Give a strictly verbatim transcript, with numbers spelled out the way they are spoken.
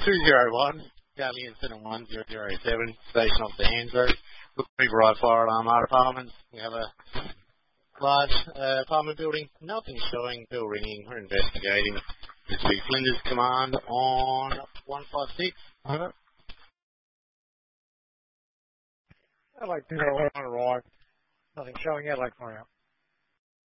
two zero one, Guardian seven one zero zero seven, station off the Hansburg. Look, people right fire alarm our apartments. We have a large uh, apartment building. Nothing showing. Bill ringing. We're investigating. This will be Flinders Command on one five six. Uh-huh. Adelaide Dinner on arrive. Nothing showing. Adelaide fire out.